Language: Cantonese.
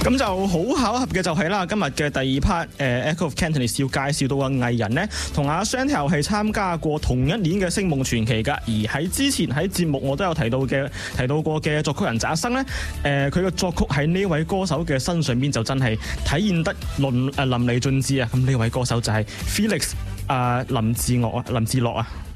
咁就好巧合嘅就係啦，今日嘅第二 part Echo of Cantonese 要介紹到嘅藝人呢，同阿 Chantel 係參加過同一年嘅星夢傳奇㗎。而喺之前喺節目我都有提到過嘅作曲人澤生呢，佢嘅作曲喺呢位歌手嘅身上邊就真係體現得淋漓盡致啊！咁呢位歌手就係 Felix 林志樂啊。